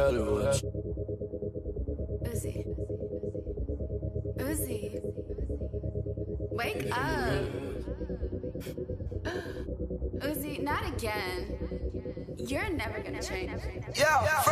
Hollywood. Uzi. Uzi. Wake up. Uzi, not again. You're never gonna change. Yeah.